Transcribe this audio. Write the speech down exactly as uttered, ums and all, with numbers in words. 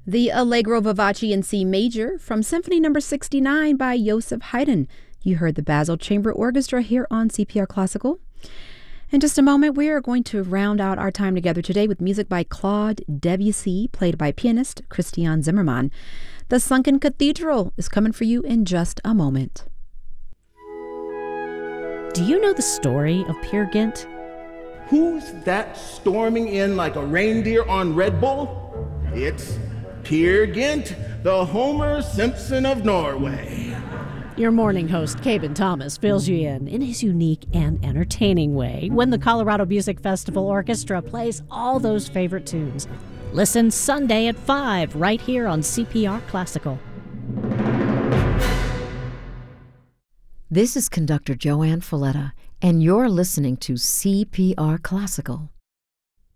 The Allegro vivace in C major from Symphony Number sixty-nine by Joseph Haydn. You heard the Basel Chamber Orchestra here on C P R Classical. In just a moment, we are going to round out our time together today with music by Claude Debussy, played by pianist Christian Zimmermann. The Sunken Cathedral is coming for you in just a moment. Do you know the story of Peer Gynt? Who's that storming in like a reindeer on Red Bull? It's Peer Gynt, the Homer Simpson of Norway. Your morning host, Caben Thomas, fills you in in his unique and entertaining way when the Colorado Music Festival Orchestra plays all those favorite tunes. Listen Sunday at five right here on C P R Classical. This is conductor Joanne Folletta, and you're listening to C P R Classical.